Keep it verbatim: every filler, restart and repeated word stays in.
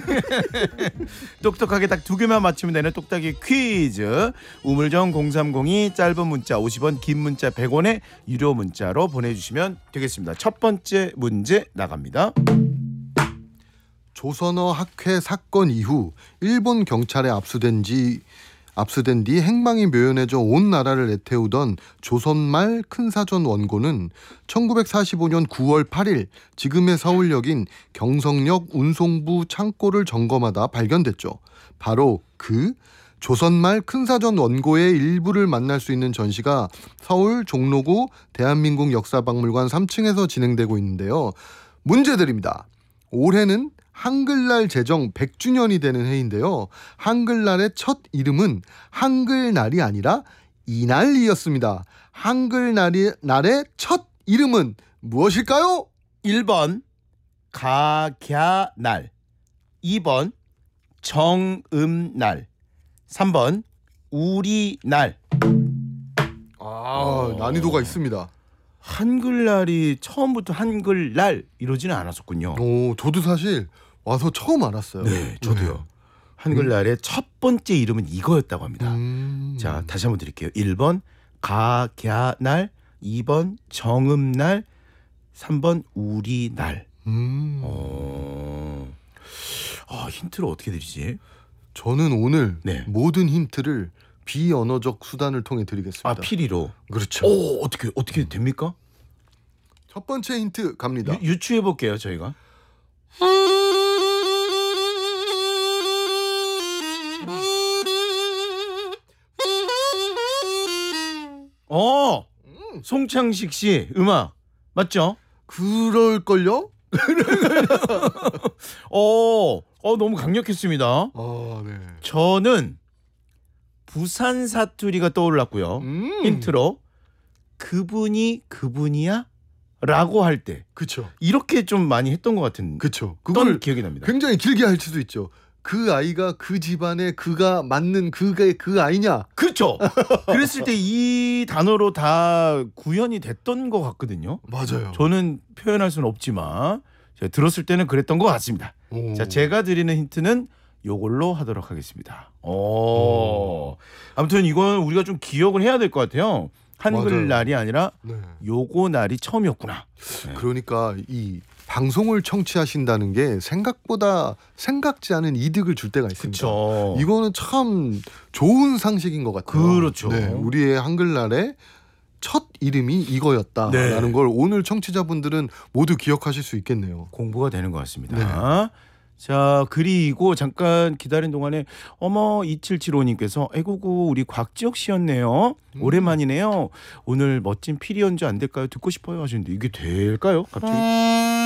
똑똑하게 딱 두 개만 맞추면 되는 똑딱이 퀴즈. 우물정 공삼공이 짧은 문자 오십 원, 긴 문자 백 원에 유료 문자로 보내주시면 되겠습니다. 첫 번째 문제 나갑니다. 조선어 학회 사건 이후 일본 경찰에 압수된 지 압수된 뒤 행방이 묘연해져 온 나라를 애태우던 조선말 큰사전 원고는 천구백사십오 년 구월 팔일 지금의 서울역인 경성역 운송부 창고를 점검하다 발견됐죠. 바로 그 조선말 큰사전 원고의 일부를 만날 수 있는 전시가 서울 종로구 대한민국 역사박물관 삼 층에서 진행되고 있는데요. 문제 드립니다. 올해는 한글날 제정 백 주년이 되는 해인데요. 한글날의 첫 이름은 한글날이 아니라 이날이었습니다. 한글날이, 날의 첫 이름은 무엇일까요? 일 번 가갸날, 이 번 정음날, 삼 번 우리날. 아, 어... 난이도가 있습니다. 한글날이 처음부터 한글날 이러지는 않았었군요. 오, 저도 사실 와서 처음 알았어요. 네, 저도요. 네. 한글날의 음. 첫 번째 이름은 이거였다고 합니다. 음. 자, 다시 한번 드릴게요. 일 번 가갸날, 이 번 정음날, 삼 번 우리날. 음. 어... 아, 힌트를 어떻게 드리지? 저는 오늘 네. 모든 힌트를 비언어적 수단을 통해 드리겠습니다. 아, 피리로. 그렇죠. 오, 어떻게 어떻게 됩니까? 첫 번째 힌트 갑니다. 유, 유추해 볼게요, 저희가. 어, 송창식 씨 음악 맞죠? 그럴걸요? 어, 어 너무 강력했습니다. 아, 네. 저는 부산 사투리가 떠올랐고요. 음. 힌트로 그분이 그분이야? 라고 할 때 그쵸. 이렇게 좀 많이 했던 것 같은 그쵸. 그걸 기억이 납니다. 굉장히 길게 할 수도 있죠. 그 아이가 그 집안에 그가 맞는 그가 그 아이냐? 그렇죠. 그랬을 때 이 단어로 다 구현이 됐던 것 같거든요. 맞아요. 저는 표현할 수는 없지만 제가 들었을 때는 그랬던 것 같습니다. 오. 자, 제가 드리는 힌트는 요걸로 하도록 하겠습니다. 오. 아무튼 이건 우리가 좀 기억을 해야 될 것 같아요. 한글날이 아니라 네. 요거 날이 처음이었구나. 네. 그러니까 이 방송을 청취하신다는 게 생각보다 생각지 않은 이득을 줄 때가 있습니다. 그쵸. 이거는 참 좋은 상식인 것 같아요. 그렇죠. 네, 우리의 한글날의 첫 이름이 이거였다라는 네. 걸 오늘 청취자분들은 모두 기억하실 수 있겠네요. 공부가 되는 것 같습니다. 네. 자, 그리고 잠깐 기다린 동안에 어머 이칠칠오님께서 에고고 우리 곽지혁 씨였네요. 음. 오랜만이네요. 오늘 멋진 피리 연주 안 될까요? 듣고 싶어요 하시는데 이게 될까요? 갑자기?